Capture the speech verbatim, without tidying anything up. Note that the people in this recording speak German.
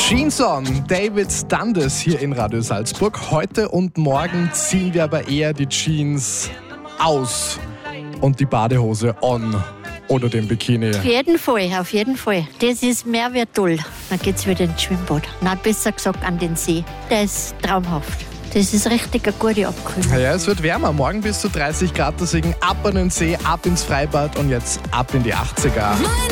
Jeans on, David Dundas hier in Radio Salzburg. Heute und morgen ziehen wir aber eher die Jeans aus und die Badehose on oder den Bikini. Auf jeden Fall, auf jeden Fall. Das ist mehr wie toll. Dann geht's wieder ins Schwimmbad. Nein, besser gesagt an den See. Der ist traumhaft. Das ist richtig eine gute Abkühlung. Ja, es wird wärmer. Morgen bis zu dreißig Grad, deswegen ab an den See, ab ins Freibad und jetzt ab in die achtziger.